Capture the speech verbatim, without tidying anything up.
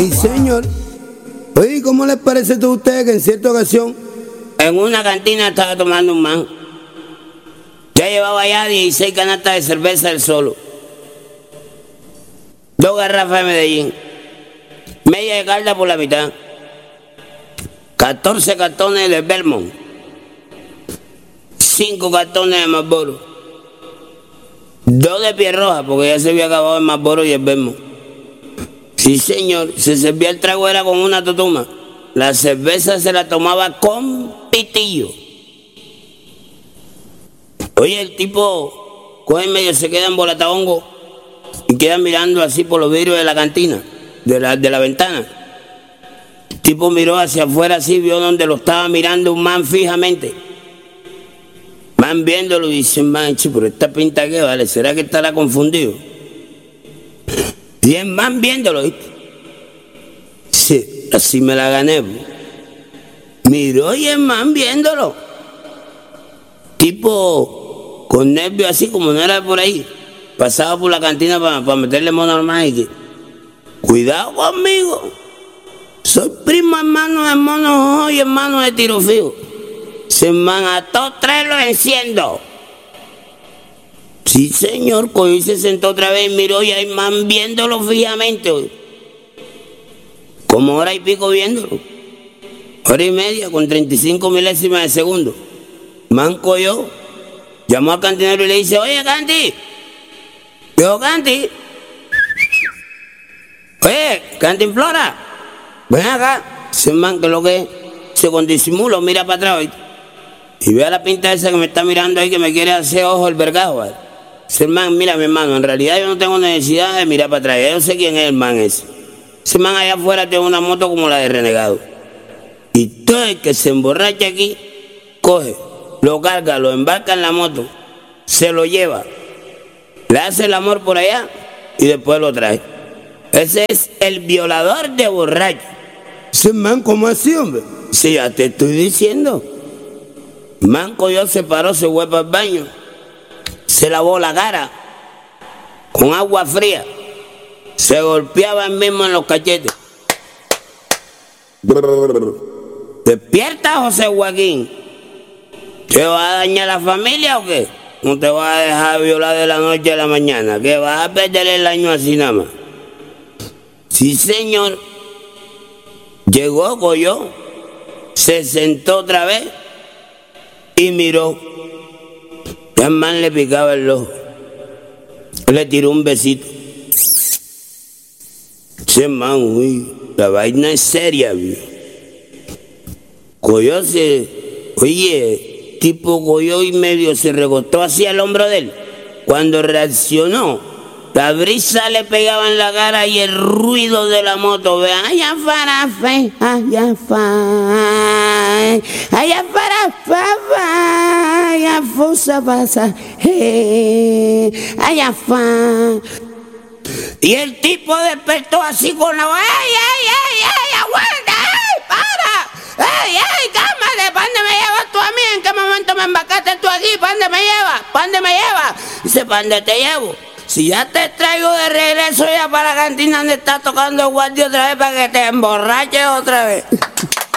Sí, señor. Oye, ¿cómo les parece a ustedes que en cierta ocasión en una cantina estaba tomando un man? Ya llevaba ya dieciséis canastas de cerveza él solo, dos garrafas de Medellín, media de Calda por la mitad, catorce cartones de Belmont, cinco cartones de Marlboro, dos de Piel Roja, porque ya se había acabado el Marlboro y el Belmont. Sí, señor, se servía el trago era con una totuma. La cerveza se la tomaba con pitillo. Oye, el tipo coge en medio, se queda en bolataongo y queda mirando así por los vidrios de la cantina, de la, de la ventana. El tipo miró hacia afuera así, vio donde lo estaba mirando un man fijamente. Man viéndolo y dice, man, che, pero esta pinta que vale, ¿será que estará confundido? Y el man viéndolo, ¿viste? Sí, así me la gané. Miró y el man viéndolo. Tipo con nervios así, como no era por ahí. Pasaba por la cantina para pa meterle mono al man y que, cuidado conmigo. Soy primo hermano de Mono y hermano de Tiro Fijo. Se man a todos tres lo enciendo. Sí, señor, cogió y se sentó otra vez y miró y hay man viéndolo fijamente. Como hora y pico viéndolo. Hora y media con treinta y cinco milésimas de segundo. Man cogió, llamó al cantinero y le dice, oye, Canti. Yo, Canti. Oye, Cantinflora. Ven acá. Ese man que lo que es, se con disimulo mira para atrás, ¿viste? Y ve a la pinta esa que me está mirando ahí que me quiere hacer ojo el vergajo, ¿vale? Ese man, mira mi hermano, en realidad yo no tengo necesidad de mirar para atrás, yo sé quién es el man ese. Ese man allá afuera tiene una moto como la de Renegado. Y todo el que se emborracha aquí, coge, lo carga, lo embarca en la moto, se lo lleva, le hace el amor por allá y después lo trae. Ese es el violador de borracho. Ese man, ¿cómo así, hombre? Sí, ya te estoy diciendo. Man cogió, se paró, se fue para el baño, se lavó la cara con agua fría, se golpeaba él mismo en los cachetes. Despierta, José Joaquín. ¿Te vas a dañar la familia o qué? No te vas a dejar violar de la noche a la mañana, que vas a perder el año así nada más. Sí, señor. Llegó, cogió, se sentó otra vez y miró. El man le picaba el ojo. Le tiró un besito. Ese man, uy, la vaina es seria, viejo. Cogió, se, oye, tipo cogió y medio se recostó hacia el hombro de él. Cuando reaccionó, la brisa le pegaba en la cara y el ruido de la moto. Ve, allá para fe, allá para, allá para fa, allá fusa pasa, allá fa. Y el tipo despertó así con la, ay, ay, ay, ay, aguanta, ay, para, ay, ay, cálmate, ¿para dónde me llevas tú a mí? ¿En qué momento me embarcaste tú aquí? ¿Para dónde me llevas? ¿Para dónde me llevas? Dice, ¿para dónde te llevo? Si ya te traigo de regreso ya para la cantina donde estás tocando el guardia otra vez para que te emborraches otra vez.